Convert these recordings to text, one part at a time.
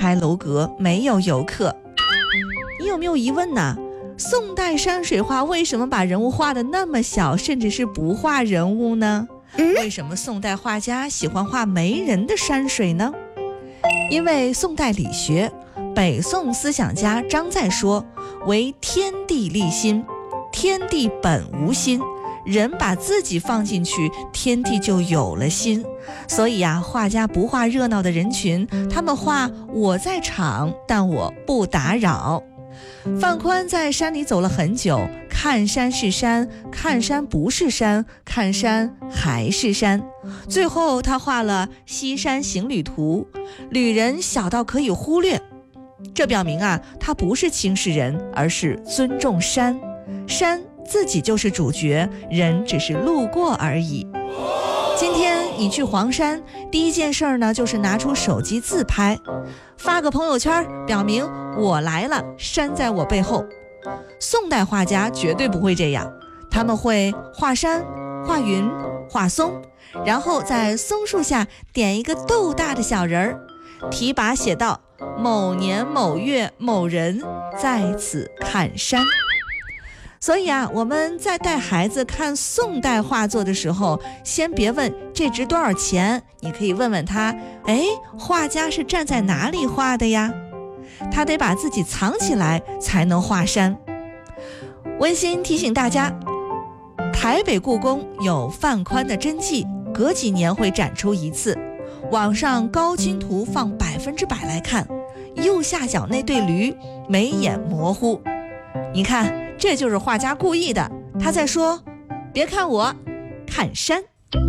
开楼阁，没有游客。你有没有疑问呢？宋代山水画为什么把人物画得那么小，甚至是不画人物呢？为什么宋代画家喜欢画没人的山水呢？因为宋代理学，北宋思想家张载说，为天地立心，天地本无心，人把自己放进去，天地就有了心。所以画家不画热闹的人群，他们画我在场，但我不打扰。范宽在山里走了很久，看山是山，看山不是山，看山还是山。最后他画了《西山行旅图》，旅人小到可以忽略。这表明他不是轻视人，而是尊重山。山自己就是主角，人只是路过而已。今天你去黄山，第一件事呢，就是拿出手机自拍，发个朋友圈，表明我来了，山在我背后。宋代画家绝对不会这样，他们会画山、画云、画松，然后在松树下点一个豆大的小人儿，题跋写道：某年某月某人在此看山。所以我们在带孩子看宋代画作的时候，先别问这值多少钱，你可以问问他，画家是站在哪里画的呀？他得把自己藏起来才能画山。温馨提醒大家，台北故宫有范宽的真迹，隔几年会展出一次。网上高清图放100%来看，右下角那对驴眉眼模糊，你看，这就是画家故意的，他在说，别看我，看山。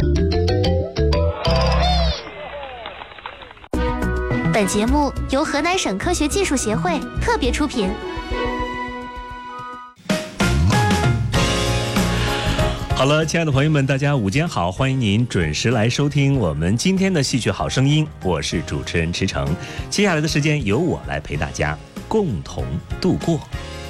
本节目由河南省科学技术协会特别出品。 好了，亲爱的朋友们，大家午间好，欢迎您准时来收听我们今天的戏曲好声音，我是主持人池诚。接下来的时间由我来陪大家共同度过。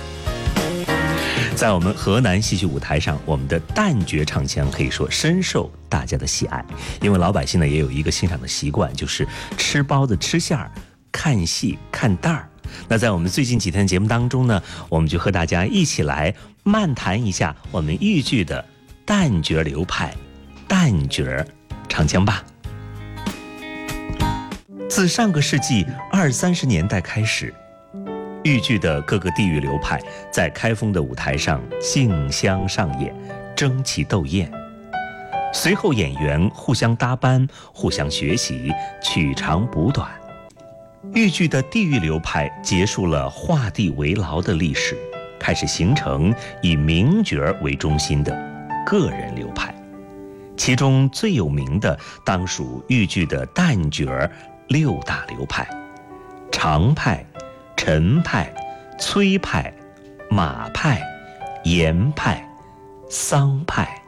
在我们河南戏曲舞台上，我们的旦角唱腔可以说深受大家的喜爱，因为老百姓呢也有一个欣赏的习惯，就是吃包子吃馅儿，看戏看旦儿。那在我们最近几天的节目当中呢，我们就和大家一起来漫谈一下我们豫剧的旦角流派、旦角唱腔吧。自上个世纪20-30年代开始，豫剧的各个地域流派在开封的舞台上竞相上演，争奇斗艳。随后演员互相搭班，互相学习，取长补短。豫剧的地域流派结束了画地为牢的历史，开始形成以名角为中心的个人流派。其中最有名的当属豫剧的旦角6大流派：常派、陈派、崔派、马派、严派、桑派。